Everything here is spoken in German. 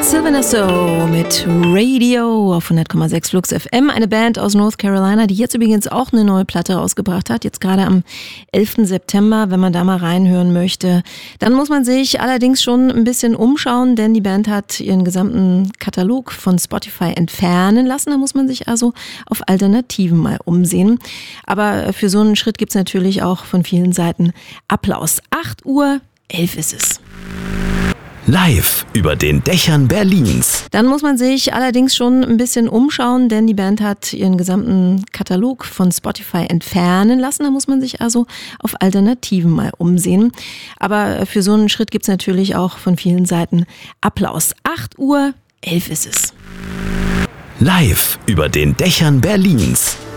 Sylvana So mit Radio auf 100,6 Flux FM, eine Band aus North Carolina, die jetzt übrigens auch eine neue Platte rausgebracht hat, jetzt gerade am 11. September, wenn man da mal reinhören möchte. Dann muss man sich allerdings schon ein bisschen umschauen, denn die Band hat ihren gesamten Katalog von Spotify entfernen lassen, da muss man sich also auf Alternativen mal umsehen. Aber für so einen Schritt gibt's natürlich auch von vielen Seiten Applaus. 8:11 Uhr ist es. Live über den Dächern Berlins. Dann muss man sich allerdings schon ein bisschen umschauen, denn die Band hat ihren gesamten Katalog von Spotify entfernen lassen. Da muss man sich also auf Alternativen mal umsehen. Aber für so einen Schritt gibt's natürlich auch von vielen Seiten Applaus. 8:11 Uhr ist es. Live über den Dächern Berlins.